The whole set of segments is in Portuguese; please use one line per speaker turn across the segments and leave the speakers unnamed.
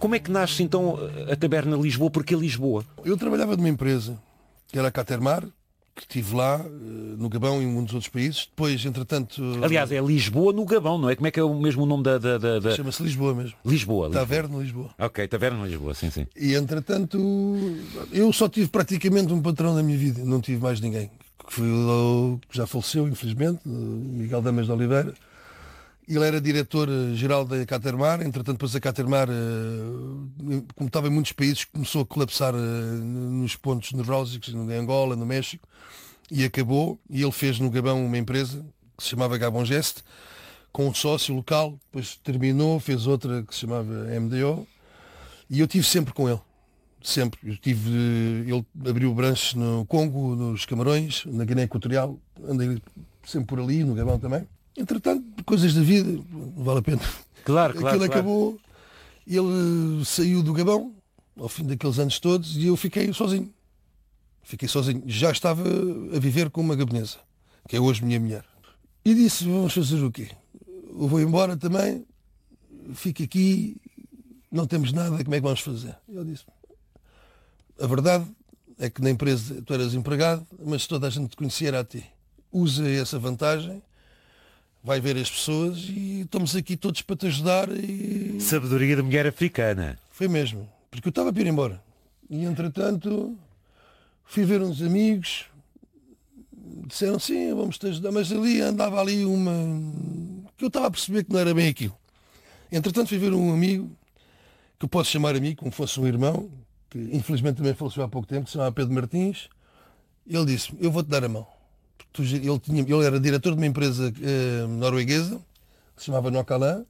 Como é que nasce então a Taberna Lisboa? Porquê Lisboa?
Eu trabalhava numa empresa, que era a Catermar, que estive lá, no Gabão e em muitos outros países. Depois, entretanto...
Aliás, é Lisboa no Gabão, não é? Como é que é o mesmo nome da...
Chama-se Lisboa mesmo.
Lisboa.
Taverna Lisboa.
Ok, Taverna Lisboa, sim.
E, entretanto, eu só tive praticamente um patrão na minha vida. Não tive mais ninguém. Que foi o que já faleceu, infelizmente, Miguel Damas de Oliveira. Ele era diretor-geral da Catermar. Entretanto, depois a Catermar, como estava em muitos países, começou a colapsar nos pontos nevrálgicos, em Angola, no México, e acabou. E ele fez no Gabão uma empresa que se chamava Gabon Gest, com um sócio local. Depois terminou, fez outra que se chamava MDO. E eu estive sempre com ele. Sempre. Ele abriu branches no Congo, nos Camarões, na Guiné Equatorial. Andei sempre por ali, no Gabão também. Entretanto, coisas da vida, não vale a pena.
Claro.
Aquilo acabou, ele saiu do Gabão, ao fim daqueles anos todos, e eu fiquei sozinho. Já estava a viver com uma gabonesa, que é hoje minha mulher. E disse, vamos fazer o quê? Eu vou embora também, fico aqui, não temos nada, como é que vamos fazer? Eu disse, a verdade é que na empresa tu eras empregado, mas toda a gente te conhecia era a ti. Usa essa vantagem, vai ver as pessoas e estamos aqui todos para te ajudar. E...
Sabedoria da mulher africana.
Foi mesmo, porque eu estava para ir embora. E entretanto fui ver uns amigos, disseram sim, vamos te ajudar, mas andava ali uma... que eu estava a perceber que não era bem aquilo. Entretanto fui ver um amigo, que eu posso chamar amigo, como fosse um irmão, que infelizmente também faleceu há pouco tempo, que se chamava Pedro Martins. Ele disse, eu vou-te dar a mão. Ele era diretor de uma empresa norueguesa, que se chamava Nocalan,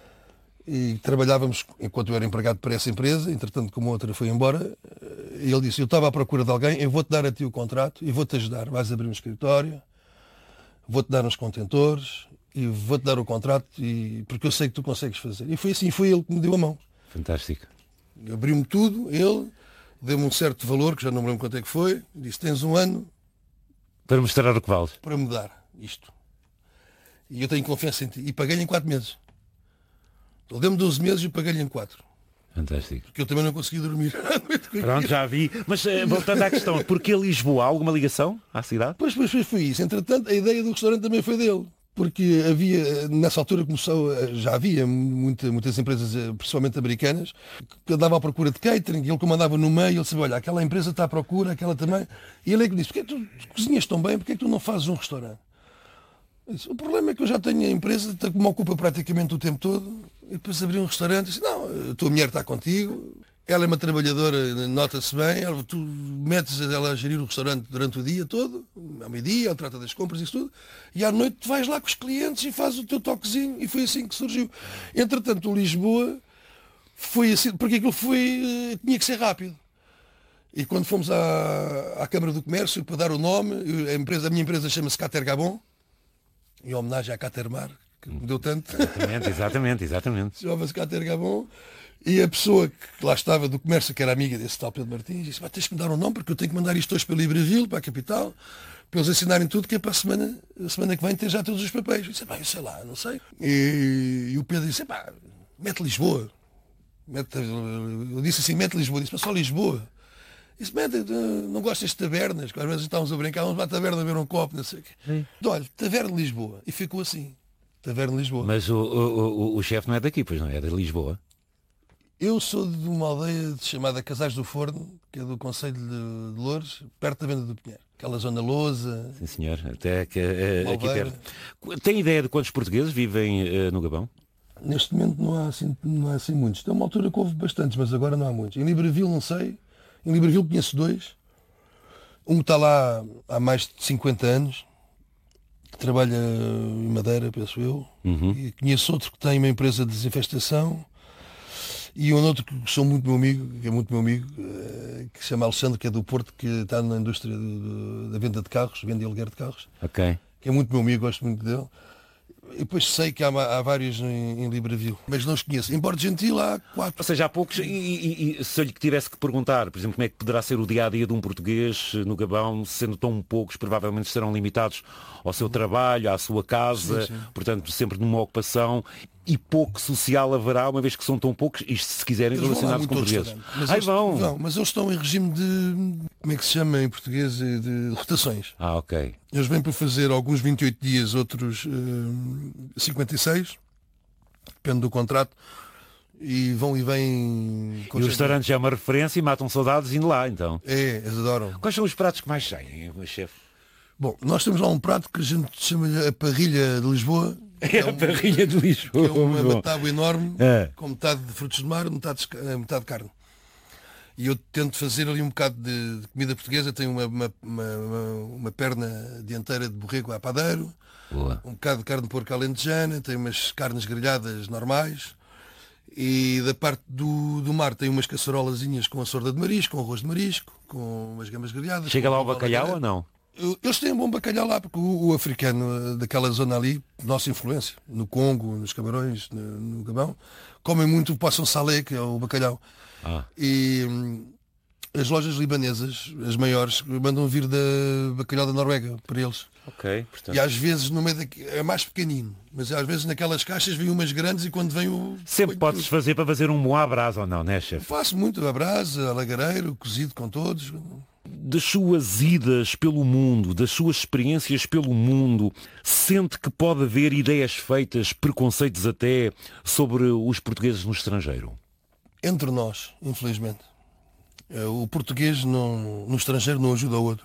e trabalhávamos enquanto eu era empregado para essa empresa. Entretanto, como a outra foi embora, ele disse, eu estava à procura de alguém, eu vou-te dar a ti o contrato e vou-te ajudar. Vais abrir um escritório, vou-te dar uns contentores e vou-te dar o contrato, porque eu sei que tu consegues fazer. E foi assim, foi ele que me deu a mão.
Fantástico.
Abriu-me tudo, ele deu-me um certo valor, que já não me lembro quanto é que foi, disse, tens um ano
para mostrar o que vales.
Para mudar isto. E eu tenho confiança em ti. E paguei-lhe em 4 meses. Ele deu-me 12 meses e eu paguei-lhe em 4.
Fantástico.
Porque eu também não consegui dormir.
Pronto, já vi. Mas voltando à questão, porquê Lisboa? Há alguma ligação à cidade?
Pois foi isso. Entretanto, a ideia do restaurante também foi dele. Porque havia, nessa altura já havia muitas empresas, principalmente americanas, que andavam à procura de catering, e ele comandava no meio, ele sabia, olha, aquela empresa está à procura, aquela também. E ele é que disse, porque é que tu cozinhas tão bem, porque é que tu não fazes um restaurante? Eu disse, o problema é que eu já tenho a empresa que me ocupa praticamente o tempo todo, e depois abri um restaurante e disse, não, a tua mulher está contigo, ela é uma trabalhadora, nota-se bem, tu metes ela a gerir o restaurante durante o dia todo, ao meio-dia, ela trata das compras e isso tudo, e à noite tu vais lá com os clientes e fazes o teu toquezinho, e foi assim que surgiu. Entretanto, o Lisboa foi assim, porque aquilo tinha que ser rápido. E quando fomos à Câmara do Comércio para dar o nome, a minha empresa chama-se Cater Gabon, em homenagem à Catermar, que me deu tanto.
Exatamente.
Chamava-se Cater Gabon. E a pessoa que lá estava do comércio, que era amiga desse tal Pedro Martins, disse, tens que me dar um nome, porque eu tenho que mandar isto hoje para Libreville, para a capital, para eles assinarem tudo, que é para a semana que vem ter já todos os papéis. Eu disse, eu sei lá, não sei. E o Pedro disse, mete Lisboa. Eu disse assim, mete Lisboa. Disse, mas só Lisboa. Disse, não gostas de tabernas? Que às vezes estávamos a brincar, vamos para a taberna ver um copo, não sei o quê. Então, olha, Taverna de Lisboa. E ficou assim, Taverna de Lisboa.
Mas o chefe não é daqui, pois não é de Lisboa?
Eu sou de uma aldeia chamada Casais do Forno, que é do Concelho de Loures, perto da Venda do Pinheiro. Aquela zona Lousa.
Sim, senhor. Até aqui perto. Tem ideia de quantos portugueses vivem no Gabão?
Neste momento não há assim muitos. Tem uma altura que houve bastantes, mas agora não há muitos. Em Libreville não sei. Em Libreville conheço 2. Um está lá há mais de 50 anos, que trabalha em Madeira, penso eu.
Uhum.
E conheço outro que tem uma empresa de desinfestação. E um outro que sou muito meu amigo, que se chama Alexandre, que é do Porto, que está na indústria da venda de carros, venda e aluguer de carros.
Ok.
Que é muito meu amigo, gosto muito dele. E depois sei que há vários em Libreville, mas não os conheço. Em Bordo Gentil há 4.
Ou seja, há poucos, e se eu lhe tivesse que perguntar, por exemplo, como é que poderá ser o dia-a-dia de um português no Gabão, sendo tão poucos, provavelmente estarão limitados ao seu trabalho, à sua casa,
sim.
portanto, sempre numa ocupação. e pouco social haverá, uma vez que são tão poucos, isto se quiserem relacionar-se com portugueses.
Vão, mas eles estão em regime de, como é que se chama em português, de rotações.
Ok.
Eles vêm para fazer alguns 28 dias, outros 56, depende do contrato, e vão e vêm...
E o restaurante é uma referência e matam saudades indo lá, então.
É, eles adoram.
Quais são os pratos que mais saem, chefe?
Bom, nós temos lá um prato que a gente chama a parrilha de Lisboa.
É a parrilha de Lisboa.
É uma batágua enorme, com metade de frutos de mar, metade de carne. E eu tento fazer ali um bocado de comida portuguesa. Tenho uma perna dianteira de borrego a padeiro, um bocado de carne de porco alentejana, tenho umas carnes grelhadas normais. E da parte do mar tem umas caçarolazinhas com a sorda de marisco, com arroz de marisco, com umas gambas grelhadas.
Chega lá o bacalhau ou não?
Eles têm um bom bacalhau lá, porque o africano daquela zona ali, nossa influência, no Congo, nos Camarões, no Gabão, comem muito o poisson salé, que é o bacalhau. E as lojas libanesas, as maiores, mandam vir da bacalhau da Noruega para eles.
Ok, portanto...
E às vezes no meio é mais pequenino, mas às vezes naquelas caixas vêm umas grandes e quando vem o...
Sempre podes fazer para fazer um moá à brasa ou não, né, chefe?
Faço muito à brasa, a lagareiro, cozido com todos.
Das suas idas pelo mundo, das suas experiências pelo mundo, sente que pode haver ideias feitas, preconceitos até, sobre os portugueses no estrangeiro? Entre
nós, infelizmente. O português no estrangeiro não ajuda o outro.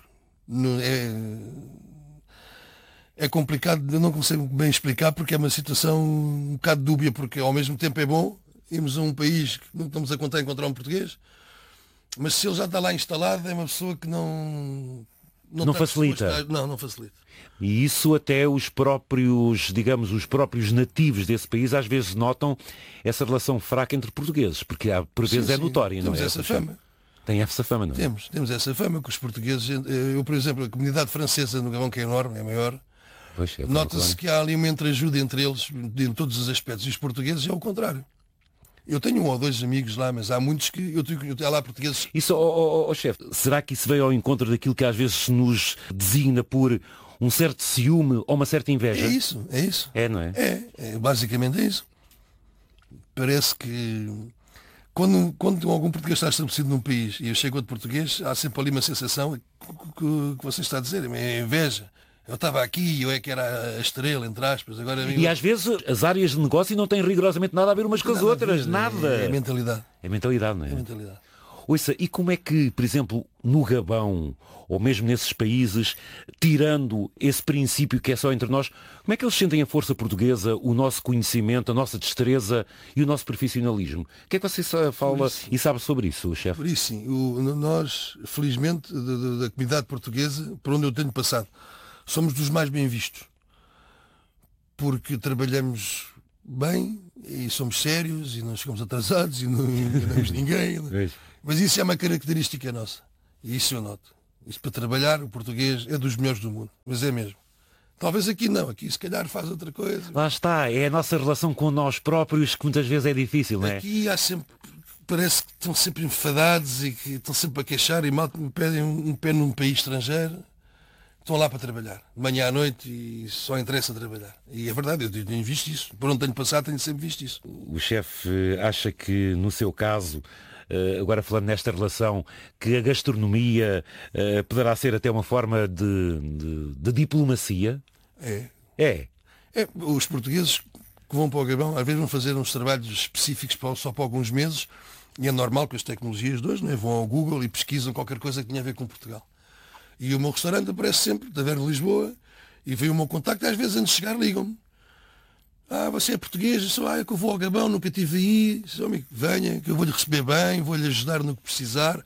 É complicado, eu não consigo bem explicar, porque é uma situação um bocado dúbia, porque ao mesmo tempo é bom irmos a um país que não estamos a contar encontrar um português, mas se ele já está lá instalado, é uma pessoa que não
facilita.
Não facilita.
E isso até os próprios, digamos, os próprios nativos desse país às vezes notam essa relação fraca entre portugueses, porque por vezes é notória, não é?
Temos essa fama.
Tem essa fama, não é?
Temos essa fama que os portugueses, eu por exemplo, a comunidade francesa no Gabão, que é enorme, é maior, nota-se que há ali uma entreajuda entre eles em todos os aspectos, e os portugueses é o contrário. Eu tenho um ou dois amigos lá, mas há muitos que eu tenho lá portugueses.
Isso, chefe, será que isso veio ao encontro daquilo que às vezes nos designa por um certo ciúme ou uma certa inveja?
É isso.
É, não é?
Basicamente é isso. Parece que quando algum português está estabelecido num país e eu chego outro português, há sempre ali uma sensação que você está a dizer, é inveja. Eu estava aqui, eu é que era a estrela, entre aspas. Agora,
e às vezes as áreas de negócio não têm rigorosamente nada a ver umas com as outras, nada.
É mentalidade.
É mentalidade, não é?
É mentalidade.
Ouça, e como é que, por exemplo, no Gabão, ou mesmo nesses países, tirando esse princípio que é só entre nós, como é que eles sentem a força portuguesa, o nosso conhecimento, a nossa destreza e o nosso profissionalismo? O que é que você fala e sabe sobre isso, chefe?
Por isso, sim. Nós, felizmente, da comunidade portuguesa, por onde eu tenho passado, somos dos mais bem vistos. Porque trabalhamos bem e somos sérios e não chegamos atrasados e não enganamos ninguém. Mas isso é uma característica nossa. E isso eu noto. Isso para trabalhar, o português é dos melhores do mundo. Mas é mesmo. Talvez aqui não. Aqui se calhar faz outra coisa.
Lá está. É a nossa relação com nós próprios que muitas vezes é difícil, não é?
Aqui há sempre... Parece que estão sempre enfadados e que estão sempre a queixar e mal que me pedem um pé num país estrangeiro. Estão lá para trabalhar, de manhã à noite, e só interessa trabalhar. E é verdade, eu tenho visto isso. Por onde tenho passado, tenho sempre visto isso.
O chefe acha que, no seu caso, agora falando nesta relação, que a gastronomia poderá ser até uma forma de diplomacia?
É. Os portugueses que vão para o Gabão, às vezes vão fazer uns trabalhos específicos só para alguns meses, e é normal que as tecnologias de hoje, não é? Vão ao Google e pesquisam qualquer coisa que tenha a ver com Portugal. E o meu restaurante aparece sempre, Taverna de Lisboa, e veio o meu contacto, às vezes antes de chegar ligam-me. Você é português? Eu sou, é que eu vou ao Gabão, nunca estive aí. Sou, amigo, venha, que eu vou-lhe receber bem, vou-lhe ajudar no que precisar.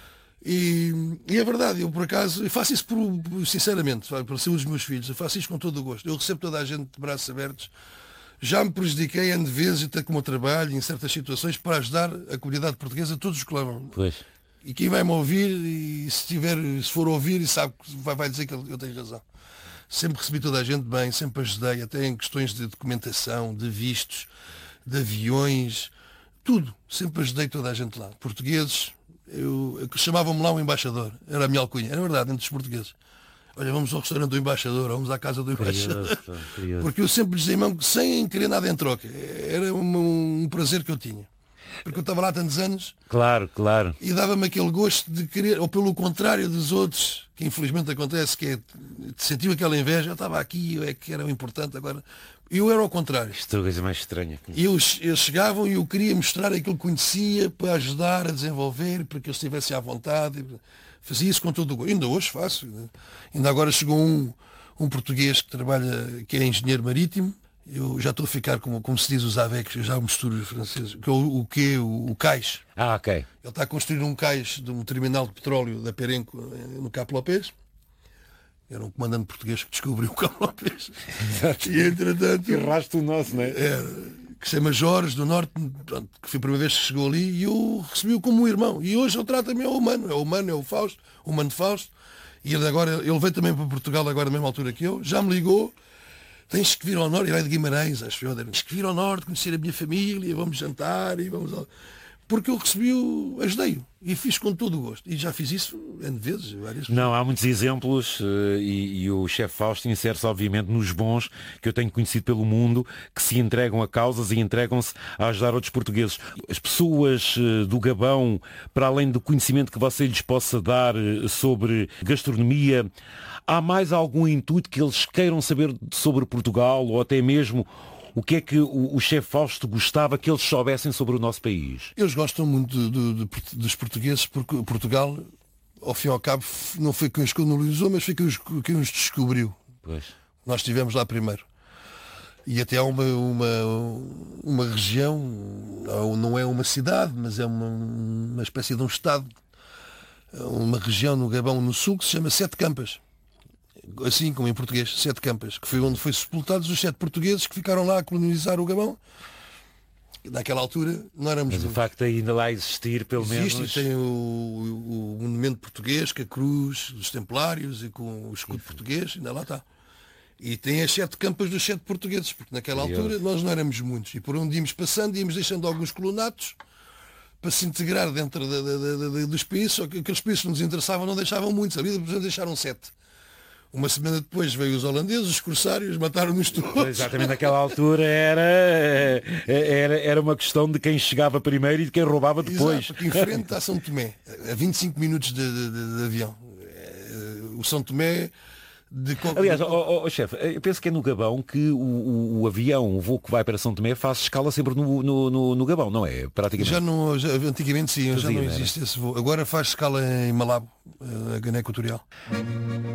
E é verdade, eu por acaso, eu faço isso sinceramente, para ser os meus filhos, eu faço isso com todo o gosto. Eu recebo toda a gente de braços abertos. Já me prejudiquei N vezes, até com o meu trabalho, em certas situações, para ajudar a comunidade portuguesa, todos os que lá vão.
Pois.
E quem vai-me ouvir, e se for ouvir, sabe que vai dizer que eu tenho razão. Sempre recebi toda a gente bem, sempre ajudei, até em questões de documentação, de vistos, de aviões, tudo. Sempre ajudei toda a gente lá. Portugueses, chamavam-me lá um embaixador, era a minha alcunha, era verdade, entre os portugueses. olha, vamos ao restaurante do embaixador, vamos à casa do embaixador.
Curioso.
Porque eu sempre dizia mesmo sem querer nada em troca. Era um prazer que eu tinha. Porque eu estava lá há tantos anos.
Claro.
E dava-me aquele gosto de querer, ou pelo contrário dos outros, que infelizmente acontece, que é, sentiu aquela inveja, eu estava aqui, eu é que era o importante agora. Eu era ao contrário.
Isto é a coisa mais estranha.
Eles chegavam e eu queria mostrar aquilo que conhecia para ajudar a desenvolver, para que eles estivessem à vontade. Fazia isso com todo o gosto. Ainda hoje faço. Ainda agora chegou um português que trabalha, que é engenheiro marítimo. Eu já estou a ficar como se diz os AVECs, eu já misturo os franceses, que é o cais.
Ok.
Ele está a construir um cais de um terminal de petróleo da Perenco no Capo Lopes. Era um comandante português que descobriu o Capo Lopes. E entretanto...
Que rastro nosso, não é?
Que se chama Jorge do Norte, pronto, que foi a primeira vez que chegou ali e eu recebi-o como um irmão. E hoje ele trata-me ao humano. É o humano, é o Fausto, o humano Fausto. E ele veio também para Portugal agora na mesma altura que eu. Já me ligou. Tens que vir ao Norte, ele é de Guimarães, acho eu. Tens que vir ao Norte, conhecer a minha família, vamos jantar e vamos... Porque eu ajudei-o e fiz com todo o gosto. E já fiz isso N vezes, várias vezes.
Não, há muitos exemplos e o chefe Fausto insere-se obviamente nos bons que eu tenho conhecido pelo mundo, que se entregam a causas e entregam-se a ajudar outros portugueses. As pessoas do Gabão, para além do conhecimento que você lhes possa dar sobre gastronomia, há mais algum intuito que eles queiram saber sobre Portugal ou até mesmo o que é que o chefe Fausto gostava que eles soubessem sobre o nosso país?
Eles gostam muito dos portugueses porque Portugal, ao fim e ao cabo, não foi quem os colonizou, mas foi quem os descobriu.
Pois.
Nós estivemos lá primeiro. E até há uma região, não é uma cidade, mas é uma espécie de um estado, uma região no Gabão, no sul, que se chama Sete Campas. Assim como em português, Sete Campas, que foi onde foi sepultados os 7 portugueses que ficaram lá a colonizar o Gabão. Naquela altura não éramos...
Mas o facto de ainda lá existir, pelo
Existe,
menos...
tem o monumento português, com a cruz dos Templários e com o escudo português, ainda lá está. E tem as 7 campas dos 7 portugueses, porque naquela altura nós não éramos muitos. E por onde íamos passando, íamos deixando alguns colonatos para se integrar dentro dos países, só que aqueles países que nos interessavam não deixavam muitos, ali deixaram 7. Uma semana depois veio os holandeses, os corsários, mataram-nos todos.
Exatamente, naquela altura era uma questão de quem chegava primeiro e de quem roubava depois.
Exato, porque em frente está São Tomé, a 25 minutos de avião. O São Tomé...
Aliás, chefe, eu penso que é no Gabão que o avião, o voo que vai para São Tomé faz escala sempre no Gabão, não é? Praticamente.
Antigamente sim, já não existe esse voo. Agora faz escala em Malabo, a Guiné Equatorial.